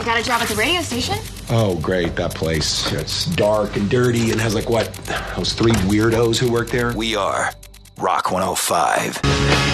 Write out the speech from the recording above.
I got a job at the radio station. Oh, great, that place. It's dark and dirty and has, like, what, those three weirdos who work there? We are Rock 105.